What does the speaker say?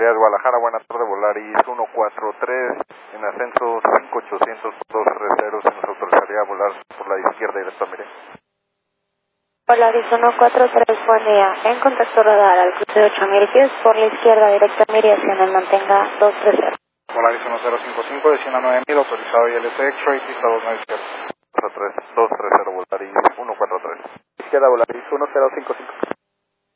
Díaz Guadalajara, buenas tardes, Volaris 143, en ascenso 5800, 230, se nos autorizaría a volar por la izquierda directa, mire. Volaris 143, buen día, en contacto radar al cruce de 8000 pies, por la izquierda directa, Miriación, mantenga 230. Volaris 1055, destino 9000, autorizado ILS X-Ray, pista 29 izquierda. 230, Volaris 143. Izquierda, Volaris 1055.